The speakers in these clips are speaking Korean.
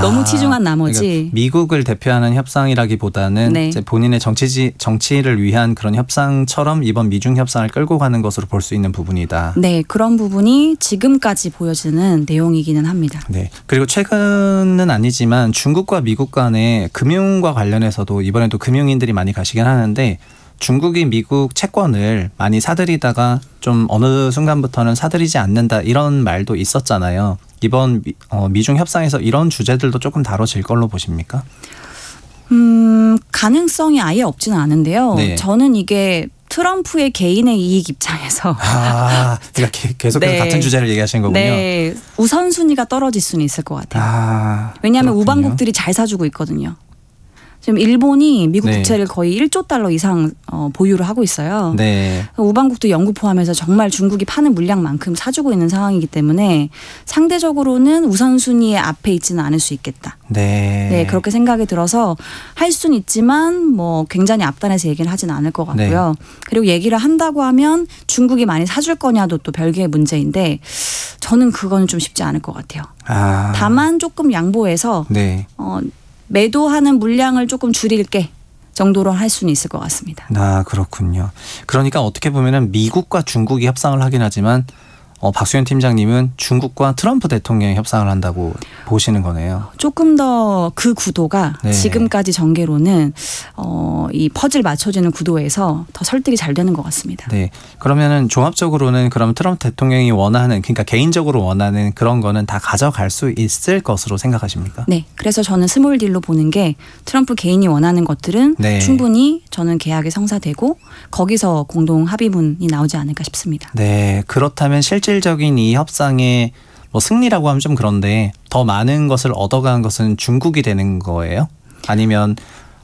너무 치중한 나머지 그러니까 미국을 대표하는 협상이라기보다는 네. 이제 본인의 정치를 위한 그런 협상처럼 이번 미중 협상을 끌고 가는 것으로 볼 수 있는 부분이다. 네, 그런 부분이 지금까지 보여지는 내용이기는 합니다. 네. 그리고 최근은 아니지만 중국과 미국 간의 금융과 관련해서도 이번에도 금융인들이 많이 가시긴 하는데 중국이 미국 채권을 많이 사들이다가 좀 어느 순간부터는 사들이지 않는다 이런 말도 있었잖아요. 이번 미중 협상에서 이런 주제들도 조금 다뤄질 걸로 보십니까? 가능성이 아예 없지는 않은데요. 네. 저는 이게 트럼프의 개인의 이익 입장에서 그러니까 계속해서 네. 같은 주제를 얘기하시는 거군요. 네, 우선순위가 떨어질 수는 있을 것 같아요. 왜냐하면 그렇군요. 우방국들이 잘 사주고 있거든요. 지금 일본이 미국 네. 국채를 거의 1조 달러 이상 보유를 하고 있어요. 네. 우방국도 영국 포함해서 정말 중국이 파는 물량만큼 사주고 있는 상황이기 때문에 상대적으로는 우선순위의 앞에 있지는 않을 수 있겠다. 네. 네, 그렇게 생각이 들어서 할 수는 있지만 뭐 굉장히 앞단에서 얘기를 하지는 않을 것 같고요. 네. 그리고 얘기를 한다고 하면 중국이 많이 사줄 거냐도 또 별개의 문제인데 저는 그건 좀 쉽지 않을 것 같아요. 다만 조금 양보해서 네. 매도하는 물량을 조금 줄일게 정도로 할 수는 있을 것 같습니다. 그렇군요. 그러니까 어떻게 보면은 미국과 중국이 협상을 하긴 하지만 박수현 팀장님은 중국과 트럼프 대통령이 협상을 한다고 보시는 거네요. 조금 더 그 구도가 네. 지금까지 전개로는 이 퍼즐 맞춰지는 구도에서 더 설득이 잘 되는 것 같습니다. 네. 그러면은 종합적으로는 그럼 트럼프 대통령이 원하는 그러니까 개인적으로 원하는 그런 거는 다 가져갈 수 있을 것으로 생각하십니까? 네. 그래서 저는 스몰 딜로 보는 게 트럼프 개인이 원하는 것들은 네. 충분히 저는 계약이 성사되고 거기서 공동 합의문이 나오지 않을까 싶습니다. 네. 그렇다면 실질적인 이 협상의 승리라고 하면 좀 그런데 더 많은 것을 얻어간 것은 중국이 되는 거예요? 아니면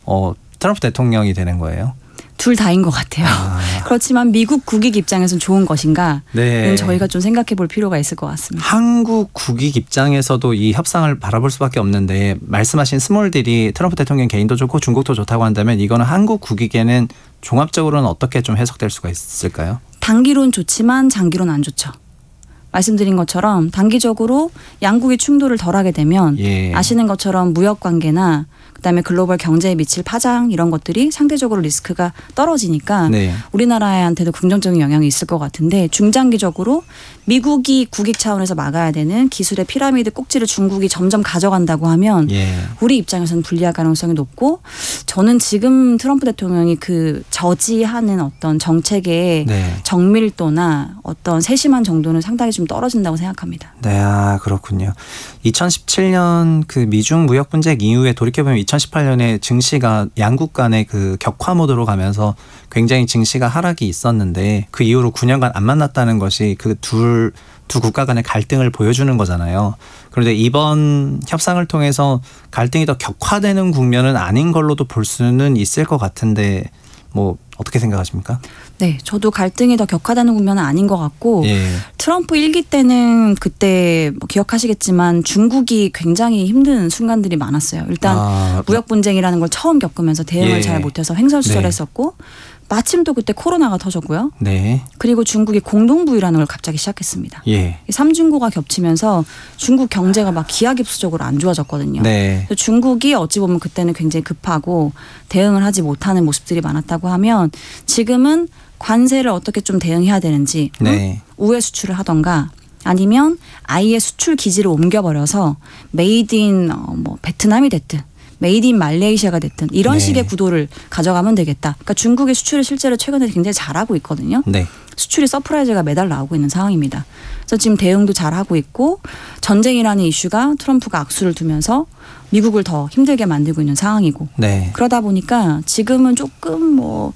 트럼프 대통령이 되는 거예요? 둘 다인 것 같아요. 그렇지만 미국 국익 입장에서는 좋은 것인가? 네. 저희가 좀 생각해 볼 필요가 있을 것 같습니다. 한국 국익 입장에서도 이 협상을 바라볼 수밖에 없는데 말씀하신 스몰딜이 트럼프 대통령 개인도 좋고 중국도 좋다고 한다면 이거는 한국 국익에는 종합적으로는 어떻게 좀 해석될 수가 있을까요? 단기론 좋지만 장기론 안 좋죠. 말씀드린 것처럼 단기적으로 양국의 충돌을 덜하게 되면 예. 아시는 것처럼 무역 관계나 그다음에 글로벌 경제에 미칠 파장 이런 것들이 상대적으로 리스크가 떨어지니까 네. 우리나라한테도 긍정적인 영향이 있을 것 같은데 중장기적으로 미국이 국익 차원에서 막아야 되는 기술의 피라미드 꼭지를 중국이 점점 가져간다고 하면 예. 우리 입장에서는 불리할 가능성이 높고 저는 지금 트럼프 대통령이 그 저지하는 어떤 정책의 네. 정밀도나 어떤 세심한 정도는 상당히 좀 떨어진다고 생각합니다. 네, 그렇군요. 2017년 그 미중 무역 분쟁 이후에 돌이켜보면 2018년에 증시가 양국 간의 그 격화 모드로 가면서 굉장히 증시가 하락이 있었는데 그 이후로 9년간 안 만났다는 것이 그 두 국가 간의 갈등을 보여주는 거잖아요. 그런데 이번 협상을 통해서 갈등이 더 격화되는 국면은 아닌 걸로도 볼 수는 있을 것 같은데 어떻게 생각하십니까? 네, 저도 갈등이 더 격화되는 국면은 아닌 것 같고 예. 트럼프 1기 때는 그때 기억하시겠지만 중국이 굉장히 힘든 순간들이 많았어요. 일단 무역 분쟁이라는 걸 처음 겪으면서 대응을 예. 잘 못해서 횡설수설했었고 마침 또 그때 코로나가 터졌고요. 네. 그리고 중국이 공동부유라는 걸 갑자기 시작했습니다. 예. 이 삼중고가 겹치면서 중국 경제가 막 기하급수적으로 안 좋아졌거든요. 네. 그래서 중국이 어찌 보면 그때는 굉장히 급하고 대응을 하지 못하는 모습들이 많았다고 하면 지금은 관세를 어떻게 좀 대응해야 되는지 네. 우회 수출을 하던가 아니면 아예 수출 기지를 옮겨버려서 메이드 인 베트남이 됐든 메이드 인 말레이시아가 됐든 이런 네. 식의 구도를 가져가면 되겠다. 그러니까 중국의 수출을 실제로 최근에 굉장히 잘하고 있거든요. 네. 수출이 서프라이즈가 매달 나오고 있는 상황입니다. 그래서 지금 대응도 잘하고 있고 전쟁이라는 이슈가 트럼프가 악수를 두면서 미국을 더 힘들게 만들고 있는 상황이고 네. 그러다 보니까 지금은 조금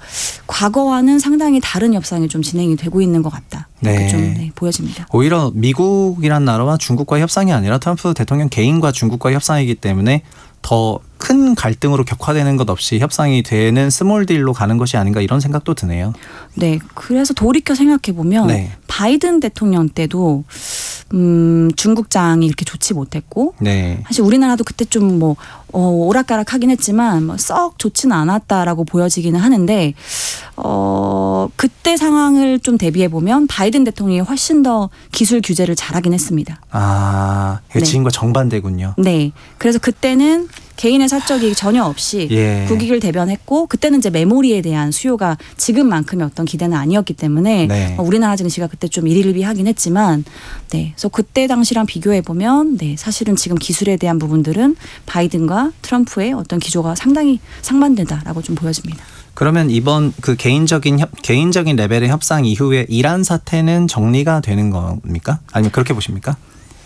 과거와는 상당히 다른 협상이 좀 진행이 되고 있는 것 같다. 이렇게 네. 좀 보여집니다. 오히려 미국이란 나라와 중국과 협상이 아니라 트럼프 대통령 개인과 중국과 협상이기 때문에 더 큰 갈등으로 격화되는 것 없이 협상이 되는 스몰 딜로 가는 것이 아닌가 이런 생각도 드네요. 네, 그래서 돌이켜 생각해 보면 네. 바이든 대통령 때도 중국장이 이렇게 좋지 못했고 네. 사실 우리나라도 그때 좀 뭐 오락가락하긴 했지만 뭐 썩 좋지는 않았다라고 보여지기는 하는데 그때 상황을 좀 대비해 보면 바이든 대통령이 훨씬 더 기술 규제를 잘하긴 했습니다. 아, 네. 지금과 정반대군요. 네, 그래서 그때는 개인의 사적이 전혀 없이 예. 국익을 대변했고 그때는 이제 메모리에 대한 수요가 지금만큼의 어떤 기대는 아니었기 때문에 네. 우리나라 증시가 그때 좀 일일비하긴 했지만 네, 그래서 그때 당시랑 비교해 보면 네, 사실은 지금 기술에 대한 부분들은 바이든과 트럼프의 어떤 기조가 상당히 상반된다라고 좀 보여집니다. 그러면 이번 그 개인적인 레벨의 협상 이후에 이란 사태는 정리가 되는 겁니까? 아니면 그렇게 보십니까?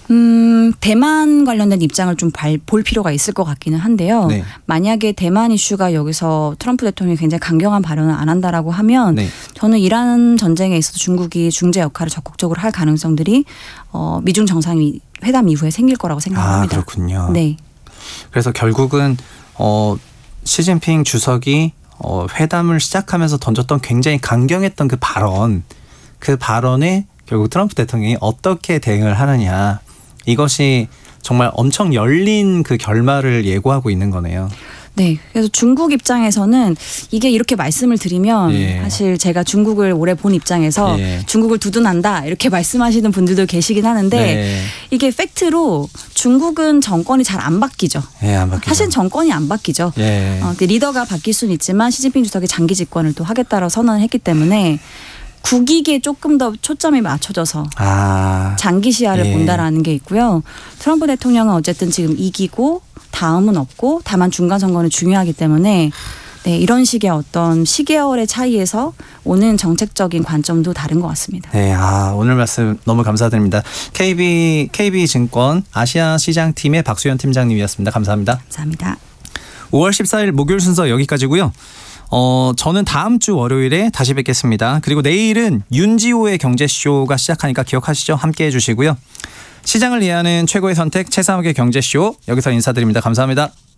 대만 관련된 입장을 좀 볼 필요가 있을 것 같기는 한데요. 네. 만약에 대만 이슈가 여기서 트럼프 대통령이 굉장히 강경한 발언을 안 한다라고 하면 네. 저는 이란 전쟁에 있어서 중국이 중재 역할을 적극적으로 할 가능성들이 미중 정상회담 이후에 생길 거라고 생각합니다. 아, 그렇군요. 네. 그래서 결국은 시진핑 주석이 회담을 시작하면서 던졌던 굉장히 강경했던 그 발언에 결국 트럼프 대통령이 어떻게 대응을 하느냐, 이것이 정말 엄청 열린 그 결말을 예고하고 있는 거네요. 네. 그래서 중국 입장에서는 이게 이렇게 말씀을 드리면 예. 사실 제가 중국을 오래 본 입장에서 예. 중국을 두둔한다 이렇게 말씀하시는 분들도 계시긴 하는데 네. 이게 팩트로 중국은 정권이 잘 안 바뀌죠. 예, 안 바뀌죠. 사실 정권이 안 바뀌죠. 예. 리더가 바뀔 수는 있지만 시진핑 주석이 장기 집권을 또 하겠다고 선언을 했기 때문에 국익에 조금 더 초점이 맞춰져서 장기 시야를 예. 본다라는 게 있고요. 트럼프 대통령은 어쨌든 지금 이기고 다음은 없고 다만 중간 선거는 중요하기 때문에 네, 이런 식의 어떤 시계열의 차이에서 오는 정책적인 관점도 다른 것 같습니다. 네, 오늘 말씀 너무 감사드립니다. KB증권 아시아시장팀의 박수현 팀장님이었습니다. 감사합니다. 감사합니다. 5월 14일 목요일 순서 여기까지고요. 저는 다음 주 월요일에 다시 뵙겠습니다. 그리고 내일은 윤지호의 경제쇼가 시작하니까 기억하시죠? 함께해 주시고요. 시장을 이해하는 최고의 선택 최상욱의 경제쇼 여기서 인사드립니다. 감사합니다.